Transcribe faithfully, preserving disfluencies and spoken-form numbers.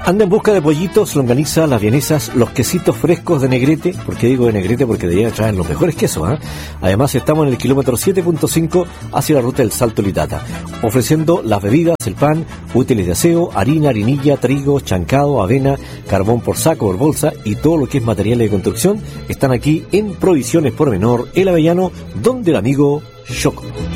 Anda en busca de pollitos, longanizas, las vienesas, los quesitos frescos de Negrete. ¿Por qué digo de Negrete? Porque de allá traen los mejores quesos, ¿eh? Además estamos en el kilómetro siete punto cinco hacia la ruta del Salto Litata, ofreciendo las bebidas, el pan, útiles de aseo, harina, harinilla, trigo, chancado, avena, carbón por saco, por bolsa y todo lo que es material de construcción. Están aquí en Provisiones Pormenor, El Avellano, donde el amigo Choco.